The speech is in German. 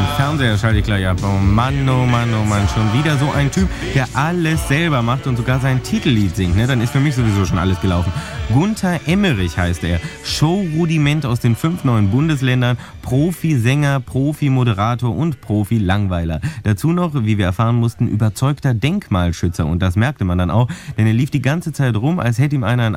Fernseher schalte ich gleich ab. Oh Mann, oh Mann, oh Mann. Schon wieder so ein Typ, der alles selber macht und sogar sein Titellied singt. Ne? Dann ist für mich sowieso schon alles gelaufen. Gunther Emmerich heißt er. Showrudiment aus den 5 neuen Bundesländern. Profi-Sänger, Profi-Moderator und Profi-Langweiler. Dazu noch, wie wir erfahren mussten, überzeugter Denkmalschützer. Und das merkte man dann auch, denn er lief die ganze Zeit rum, als hätte ihm einer ein